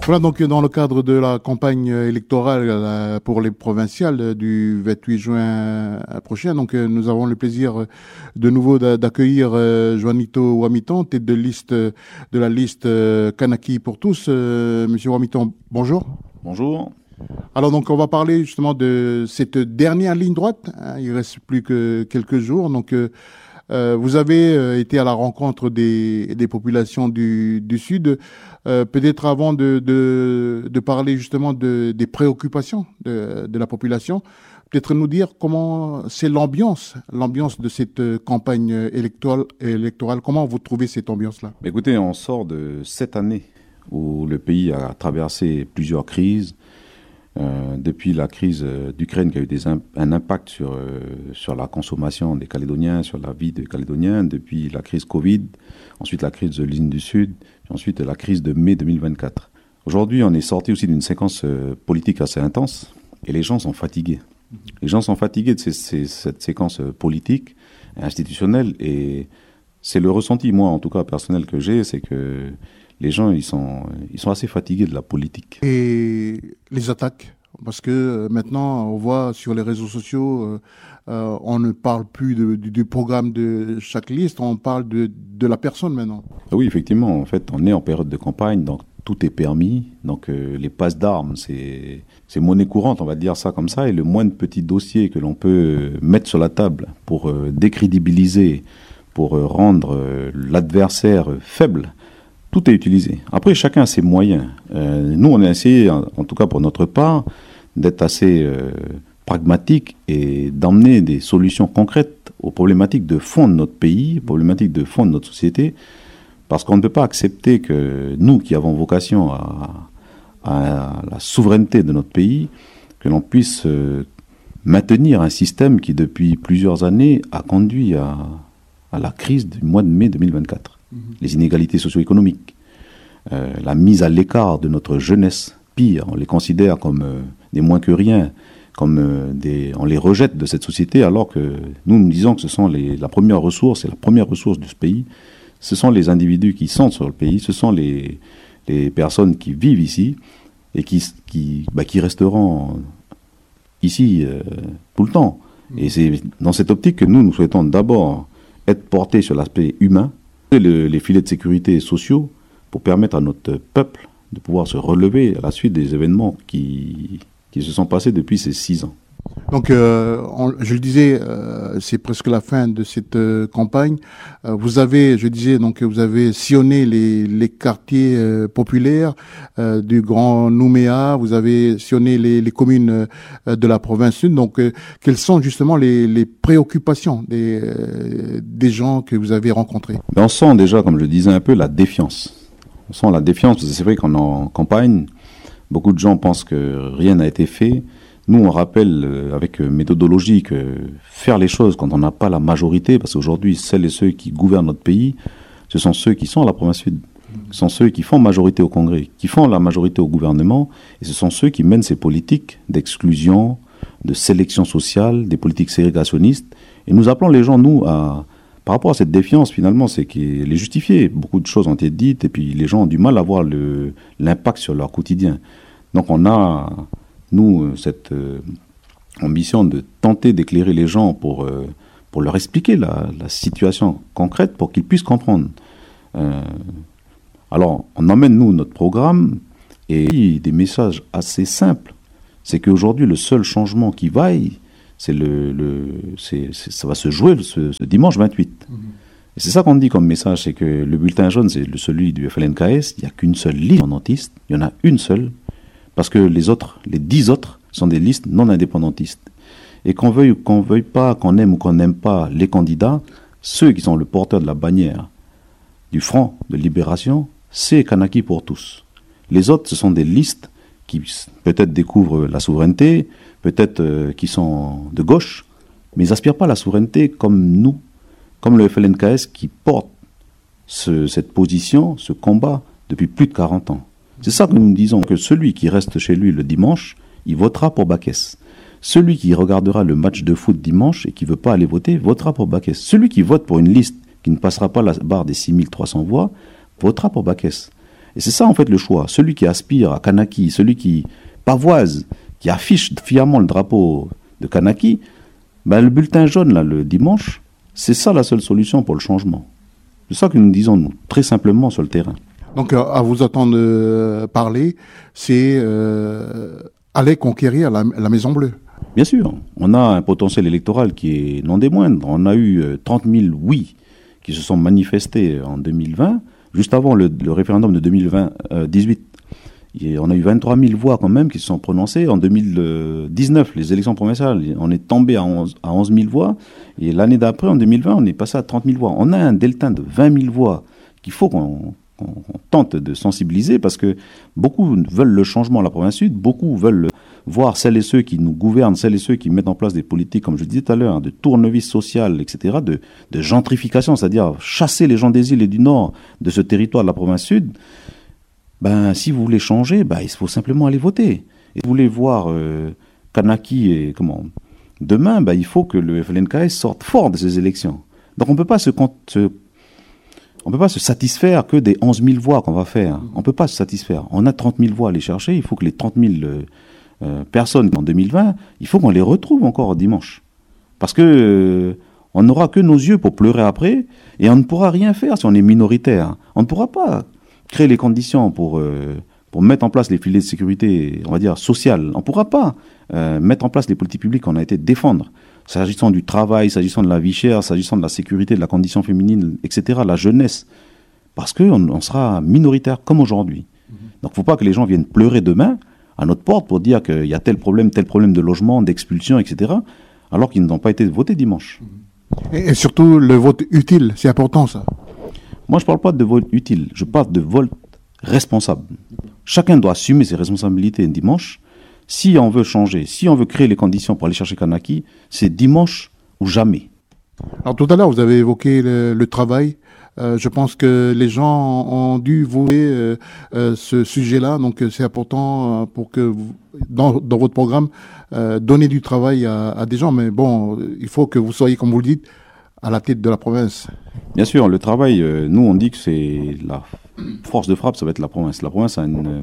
Voilà, donc dans le cadre de la campagne électorale pour les provinciales du 28 juin prochain, donc nous avons le plaisir de nouveau d'accueillir Juanito Wamiton, tête de liste de la liste Kanaki pour tous. Monsieur Wamiton, bonjour. Bonjour. Alors donc on va parler justement de cette dernière ligne droite. Il reste plus que quelques jours, donc vous avez été à la rencontre des populations du Sud. Peut-être avant de parler justement des préoccupations de la population, peut-être nous dire comment c'est l'ambiance de cette campagne électorale. Comment vous trouvez cette ambiance-là? Écoutez, on sort de 7 années où le pays a traversé plusieurs crises. Depuis la crise d'Ukraine qui a eu un impact sur la consommation des Calédoniens, sur la vie des Calédoniens, depuis la crise Covid, ensuite la crise de l'île du Sud, puis ensuite la crise de mai 2024. Aujourd'hui, on est sorti aussi d'une séquence politique assez intense et les gens sont fatigués. Les gens sont fatigués de cette séquence politique, institutionnelle, et c'est le ressenti, moi en tout cas personnel que j'ai, c'est que les gens, ils sont assez fatigués de la politique. Et les attaques, parce que maintenant, on voit sur les réseaux sociaux, on ne parle plus du programme de chaque liste, on parle de la personne maintenant. Oui, effectivement, en fait, on est en période de campagne, donc tout est permis. Donc les passes d'armes, c'est monnaie courante, on va dire ça comme ça, et le moindre petit dossier que l'on peut mettre sur la table pour décrédibiliser, pour rendre l'adversaire faible, tout est utilisé. Après, chacun a ses moyens. Nous, on a essayé, en tout cas pour notre part, d'être assez pragmatique et d'emmener des solutions concrètes aux problématiques de fond de notre pays, aux problématiques de fond de notre société, parce qu'on ne peut pas accepter que nous, qui avons vocation à la souveraineté de notre pays, que l'on puisse maintenir un système qui, depuis plusieurs années, a conduit à la crise du mois de mai 2024. Les inégalités socio-économiques, la mise à l'écart de notre jeunesse, pire, on les considère comme des moins que rien, comme on les rejette de cette société, alors que nous disons que ce sont la première ressource, et la première ressource de ce pays, ce sont les individus qui sont sur le pays, ce sont les personnes qui vivent ici et qui resteront ici tout le temps. Et c'est dans cette optique que nous souhaitons d'abord être portés sur l'aspect humain, les filets de sécurité sociaux pour permettre à notre peuple de pouvoir se relever à la suite des événements qui se sont passés depuis ces 6 ans. Donc, je le disais, c'est presque la fin de cette campagne. Vous avez sillonné les quartiers populaires du Grand Nouméa, vous avez sillonné les communes de la province sud. Donc, quelles sont justement les préoccupations des gens que vous avez rencontrés? On sent déjà, comme je le disais un peu, la défiance. On sent la défiance, parce que c'est vrai qu'en en campagne, beaucoup de gens pensent que rien n'a été fait. Nous, on rappelle avec méthodologie que faire les choses quand on n'a pas la majorité, parce qu'aujourd'hui, celles et ceux qui gouvernent notre pays, ce sont ceux qui sont à la province sud. Ce sont ceux qui font majorité au Congrès, qui font la majorité au gouvernement, et ce sont ceux qui mènent ces politiques d'exclusion, de sélection sociale, des politiques ségrégationnistes. Et nous appelons les gens, nous, par rapport à cette défiance, finalement, c'est qu'elle est justifiée. Beaucoup de choses ont été dites, et puis les gens ont du mal à voir l'impact sur leur quotidien. Donc on a, nous, cette ambition de tenter d'éclairer les gens pour leur expliquer la situation concrète pour qu'ils puissent comprendre. Alors, on emmène, nous, notre programme et des messages assez simples. C'est qu'aujourd'hui, le seul changement qui vaille, ça va se jouer ce dimanche 28. Et c'est ça qu'on dit comme message, c'est que le bulletin jaune, c'est celui du FLNKS, il n'y a qu'une seule liste indépendantiste, il y en a une seule, parce que les 10 autres sont des listes non indépendantistes. Et qu'on veuille ou qu'on veuille pas, qu'on aime ou qu'on n'aime pas les candidats, ceux qui sont le porteur de la bannière du Front de Libération, c'est Kanaki pour tous. Les autres, ce sont des listes qui peut-être découvrent la souveraineté, peut-être qui sont de gauche, mais ils n'aspirent pas à la souveraineté comme nous, comme le FLNKS qui porte cette position, ce combat depuis plus de 40 ans. C'est ça que nous disons, que celui qui reste chez lui le dimanche, il votera pour Bakès. Celui qui regardera le match de foot dimanche et qui ne veut pas aller voter, votera pour Bakès. Celui qui vote pour une liste qui ne passera pas la barre des 6300 voix, votera pour Bakès. Et c'est ça en fait le choix. Celui qui aspire à Kanaki, celui qui pavoise, qui affiche fièrement le drapeau de Kanaki, ben, le bulletin jaune là, le dimanche, c'est ça la seule solution pour le changement. C'est ça que nous disons nous, très simplement sur le terrain. Donc à vous entendre parler, c'est aller conquérir la Maison Bleue. Bien sûr, on a un potentiel électoral qui est non des moindres. On a eu 30 000 oui qui se sont manifestés en 2020, juste avant le référendum de 2018. Et on a eu 23 000 voix quand même qui se sont prononcées. En 2019, les élections provinciales, on est tombé à 11 000 voix. Et l'année d'après, en 2020, on est passé à 30 000 voix. On a un delta de 20 000 voix qu'il faut qu'on tente de sensibiliser parce que beaucoup veulent le changement à la province sud, beaucoup veulent voir celles et ceux qui nous gouvernent, celles et ceux qui mettent en place des politiques, comme je disais tout à l'heure, de tournevis social, etc., de gentrification, c'est-à-dire chasser les gens des îles et du nord de ce territoire de la province sud. Ben, si vous voulez changer, ben, il faut simplement aller voter. Et si vous voulez voir Kanaki et demain, ben, il faut que le FLNKS sorte fort de ces élections. Donc on ne peut pas se satisfaire que des 11 000 voix qu'on va faire. On ne peut pas se satisfaire. On a 30 000 voix à aller chercher. Il faut que les 30 000 personnes en 2020, il faut qu'on les retrouve encore dimanche. Parce que on n'aura que nos yeux pour pleurer après et on ne pourra rien faire si on est minoritaire. On ne pourra pas créer les conditions pour mettre en place les filets de sécurité, on va dire, sociales. On ne pourra pas mettre en place les politiques publiques qu'on a été défendre. S'agissant du travail, s'agissant de la vie chère, s'agissant de la sécurité, de la condition féminine, etc., la jeunesse. Parce qu'on sera minoritaire comme aujourd'hui. Donc il ne faut pas que les gens viennent pleurer demain à notre porte pour dire qu'il y a tel problème de logement, d'expulsion, etc., alors qu'ils n'ont pas été votés dimanche. Et surtout le vote utile, c'est important ça. Moi je ne parle pas de vote utile, je parle de vote responsable. Chacun doit assumer ses responsabilités dimanche. Si on veut changer, si on veut créer les conditions pour aller chercher Kanaki, c'est dimanche ou jamais. Alors tout à l'heure, vous avez évoqué le travail. Je pense que les gens ont dû vouer ce sujet-là. Donc c'est important pour que vous, dans votre programme, donner du travail à des gens. Mais bon, il faut que vous soyez, comme vous le dites, à la tête de la province. Bien sûr, le travail, nous on dit que c'est la force de frappe, ça va être la province. La province a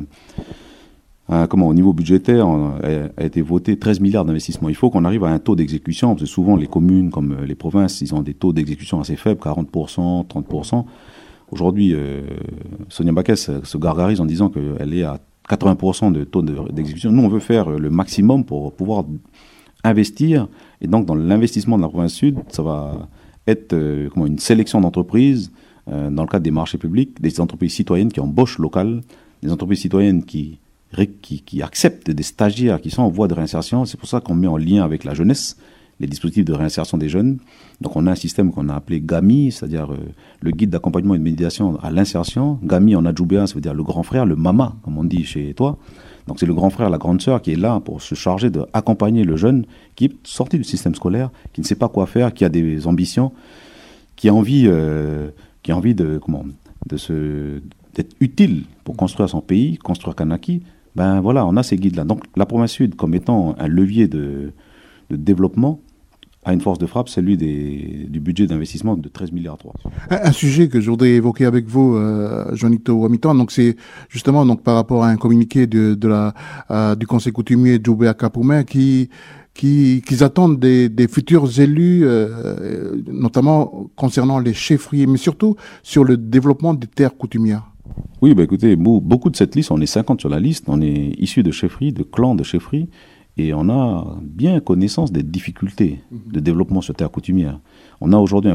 au niveau budgétaire, a été voté 13 milliards d'investissements. Il faut qu'on arrive à un taux d'exécution, parce que souvent les communes comme les provinces, ils ont des taux d'exécution assez faibles, 40%, 30%. Aujourd'hui, Sonia Baquès se gargarise en disant qu'elle est à 80% de taux d'exécution. Nous, on veut faire le maximum pour pouvoir investir. Et donc, dans l'investissement de la province sud, ça va être une sélection d'entreprises dans le cadre des marchés publics, des entreprises citoyennes qui embauchent locales, des entreprises citoyennes qui acceptent des stagiaires qui sont en voie de réinsertion. C'est pour ça qu'on met en lien avec la jeunesse les dispositifs de réinsertion des jeunes. Donc on a un système qu'on a appelé GAMI, c'est-à-dire le guide d'accompagnement et de médiation à l'insertion. GAMI en adjoubéen, ça veut dire le grand frère, le mama, comme on dit chez toi. Donc c'est le grand frère, la grande sœur qui est là pour se charger d'accompagner le jeune qui est sorti du système scolaire, qui ne sait pas quoi faire, qui a des ambitions, qui a envie d'être utile pour construire son pays, construire Kanaki. Ben voilà, on a ces guides-là. Donc la province sud, comme étant un levier de développement, a une force de frappe, celui du budget d'investissement de 13 milliards 3. Un sujet que je voudrais évoquer avec vous, Jean-Nicto Wamitan, donc c'est justement donc par rapport à un communiqué du Conseil coutumier Djoubé-Akapoumé qu'ils attendent des futurs élus, notamment concernant les chefferies, mais surtout sur le développement des terres coutumières. Oui, écoutez, beaucoup de cette liste, on est 50 sur la liste, on est issus de chefferies, de clans de chefferies, et on a bien connaissance des difficultés de développement sur terre coutumière. On a aujourd'hui